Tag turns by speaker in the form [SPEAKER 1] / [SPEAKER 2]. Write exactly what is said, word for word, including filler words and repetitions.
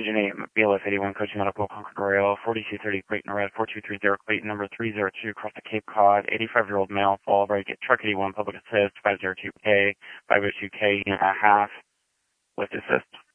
[SPEAKER 1] Engine eight, B L S eighty-one, coaching medical, Concord Royal, forty-two thirty Clayton Red, four two three zero Clayton, number three zero two, across the Cape Cod, eighty-five-year-old male, fall right, get truck eighty-one, public assist, five zero two K, five oh two K, and a half, with assist.